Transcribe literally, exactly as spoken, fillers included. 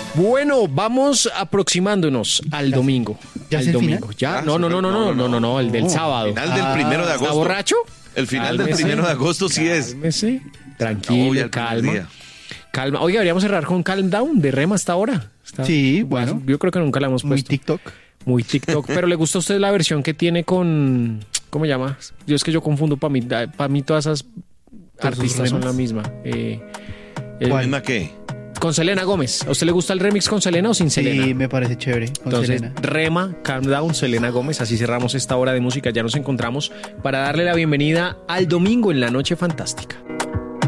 Bueno, vamos aproximándonos al domingo. ¿Ya al es el domingo. final? ¿Ya? Ah, No, no, no, no, no, no, no, no, el del sábado. Final del Ah, primero de ¿Está agosto. borracho? El final del Cálmese. primero de agosto sí es. Cálmese. Acabó ya Tranquilo, el primer calma. día. Calma. Oiga, deberíamos cerrar con Calm Down de Rema hasta ahora. Está- Sí, bueno. Yo creo que nunca la hemos Muy puesto. TikTok. Muy TikTok. Pero ¿le gusta a usted la versión que tiene con... ¿Cómo se llama? Yo es que yo confundo. Para mí, para mí todas esas ¿Todos esos artistas son remas? la misma. Eh, eh, ¿Cuál? ¿Misma qué? con Selena Gómez. ¿A usted le gusta el remix con Selena o sin Selena? Sí, me parece chévere. Con Entonces, Selena. Rema, Calm Down, Selena Gómez. Así cerramos esta hora de música. Ya nos encontramos para darle la bienvenida al domingo en la Noche Fantástica.